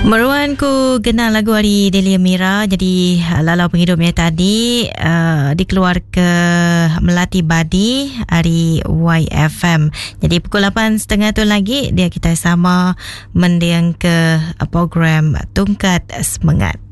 Meruan ku kenal lagu hari Delia Mira. Jadi lalau penghidupnya tadi dikeluar ke Melati Badi hari YFM. Jadi pukul 8.30 tu lagi dia kita sama mendiang ke program Tungkat Semangat.